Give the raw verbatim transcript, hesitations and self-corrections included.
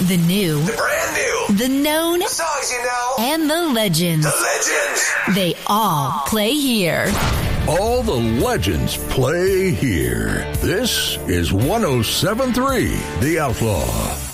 The new. The brand new. The known. The songs you know. And the legends. The legends. They all play here. All the legends play here. This is one oh seven point three The Outlaw.